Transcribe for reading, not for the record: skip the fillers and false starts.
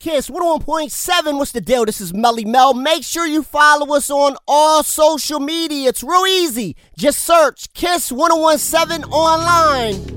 Kiss 101.7, what's the deal? This is Melly Mel. Make sure you follow us on all social media. It's real easy. Just search Kiss 101.7 online.